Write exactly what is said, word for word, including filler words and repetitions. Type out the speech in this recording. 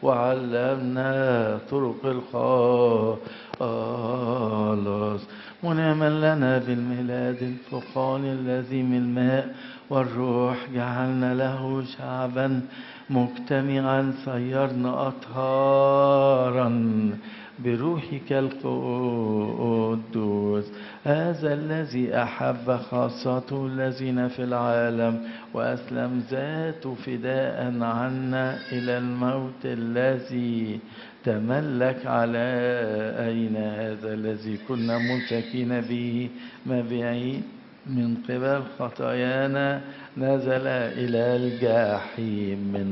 وعلمنا طرق الخلاص. منعما لنا بالميلاد الفقان الذي من الماء والروح، جعلنا له شعبا مجتمعا، صيرنا أطهارا بروحك القدوس. هذا الذي أحب خاصته الذين في العالم، وأسلم ذاته فداء عنا إلى الموت، الذي تملك على أين هذا الذي كنا متكين به مبيعين من قبل خطايانا، نزل إلى الجحيم من